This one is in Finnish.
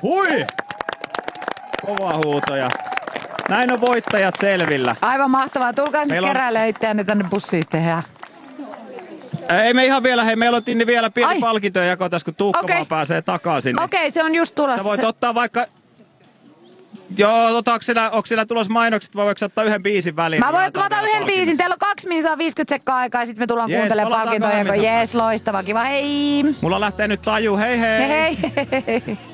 Hui! Kova huuto ja näin on voittajat selvillä. Aivan mahtavaa. Tulkaa nyt keräilemään itseänne tänne bussiin sitten. Ei me ihan vielä, hei meillä on Tinni vielä pieni palkintojen jako tässä, kun Tuukka pääsee takaisin. Niin Okei, se on just tulossa. sä voit ottaa vaikka... Joo, onko siellä tulossa mainokset vai voiko ottaa yhden biisin väliin? Mä voin ottaa yhden biisin. Teillä on 2 minsaa 50 sekkaa aikaa ja sitten me tullaan kuuntelemaan palkintoja. Jees, loistava, kiva. Hei! Mulla lähtee nyt taju. Hei hei! Hei hei!